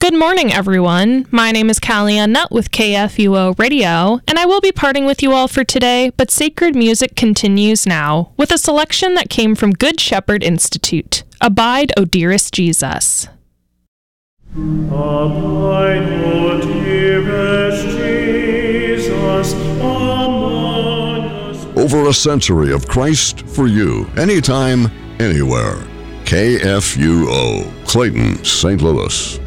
Good morning, everyone. My name is Callie Ann Nutt with KFUO Radio, and I will be parting with you all for today, but sacred music continues now with a selection that came from Good Shepherd Institute. Abide, O dearest Jesus. Abide, O dearest Jesus, among us. Over a century of Christ for you, anytime, anywhere. KFUO, Clayton, St. Louis.